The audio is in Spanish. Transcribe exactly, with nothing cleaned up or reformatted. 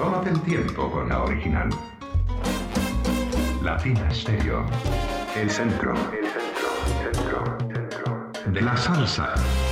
Tómate el tiempo con la original. Latina Stereo. El centro, el centro, centro, centro de la salsa.